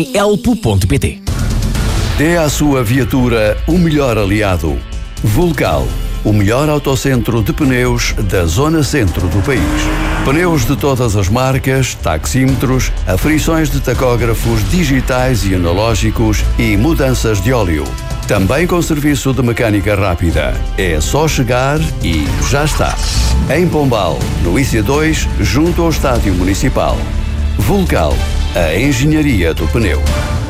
elpo.pt. Dê à sua viatura o melhor aliado. Vulcal, o melhor autocentro de pneus da zona centro do país. Pneus de todas as marcas, taxímetros, aferições de tacógrafos digitais e analógicos e mudanças de óleo. Também com serviço de mecânica rápida. É só chegar e já está. Em Pombal, no IC2, junto ao Estádio Municipal. Vulcal, a engenharia do pneu.